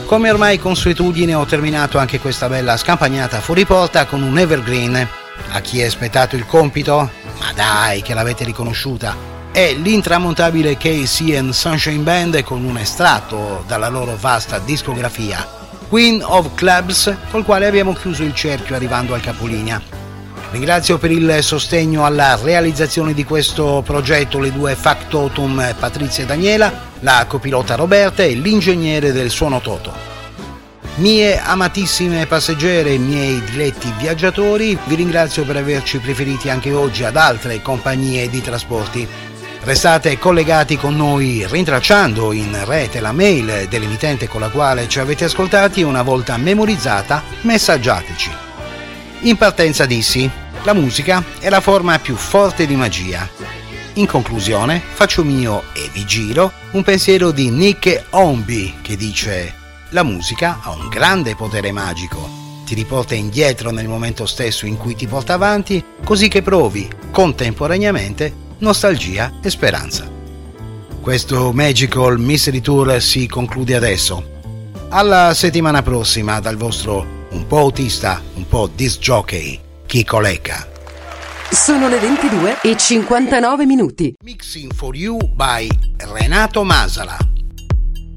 Come ormai consuetudine ho terminato anche questa bella scampagnata fuori porta con un evergreen. A chi è aspettato il compito? Ma dai, che l'avete riconosciuta! È l'intramontabile KC and Sunshine Band con un estratto dalla loro vasta discografia, Queen of Clubs, col quale abbiamo chiuso il cerchio arrivando al capolinea. Ringrazio per il sostegno alla realizzazione di questo progetto le due factotum Patrizia e Daniela, la copilota Roberta e l'ingegnere del suono Toto. Mie amatissime passeggere e miei diletti viaggiatori, vi ringrazio per averci preferiti anche oggi ad altre compagnie di trasporti. Restate collegati con noi rintracciando in rete la mail dell'emittente con la quale ci avete ascoltati e una volta memorizzata messaggiateci. In partenza dissi, la musica è la forma più forte di magia. In conclusione, faccio mio e vi giro un pensiero di Nick Hornby che dice: la musica ha un grande potere magico, ti riporta indietro nel momento stesso in cui ti porta avanti, così che provi contemporaneamente nostalgia e speranza. Questo Magical Mystery Tour si conclude adesso. Alla settimana prossima dal vostro un po' autista, un po' disc jockey, Chico Lecca. Sono le 22:59. Mixing for you by Renato Masala.